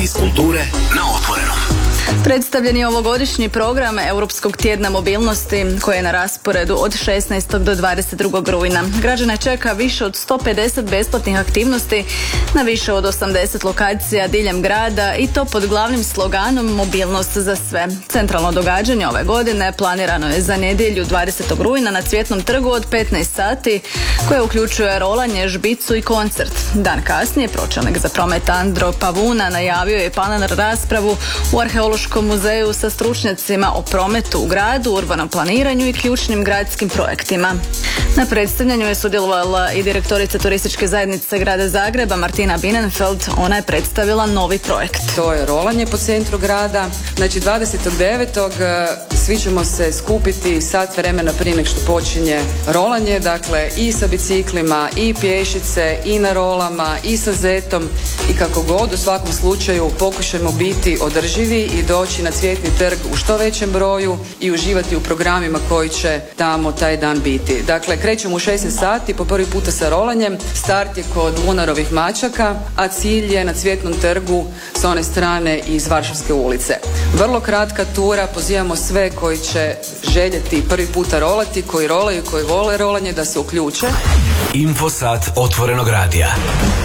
iz kulture na Otvorenom. Predstavljen je ovogodišnji program Europskog tjedna mobilnosti koji je na rasporedu od 16. do 22. rujna. Građane čeka više od 150 besplatnih aktivnosti na više od 80 lokacija diljem grada i to pod glavnim sloganom Mobilnost za sve. Centralno događanje ove godine planirano je za nedjelju 20. rujna na Cvjetnom trgu od 15 sati koje uključuje rolanje, žbicu i koncert. Dan kasnije pročelnik za promet Andro Pavuna najavio je panel raspravu u Arheološkom muzeju sa stručnjacima o prometu u gradu, urbanom planiranju i ključnim gradskim projektima. Na predstavljanju je sudjelovala i direktorica turističke zajednice grada Zagreba Martina Binenfeld. Ona je predstavila novi projekt. To je rolanje po centru grada. Znači 29. svi ćemo se skupiti sat vremena prije nego što počinje rolanje, dakle i sa biciklima i pješice i na rolama i sa zetom i kako god, u svakom slučaju pokušajmo biti održivi i doći na Cvjetni trg u što većem broju i uživati u programima koji će tamo taj dan biti. Dakle, krećemo u 16 sati po prvi puta sa rolanjem, start je kod Lunarovih mačaka, a cilj je na Cvjetnom trgu s one strane iz Varšavske ulice. Vrlo kratka tura, pozivamo sve koji će željeti prvi puta rolati, koji rolaju, koji vole rolanje, da se uključe. Infosat Otvorenog radija.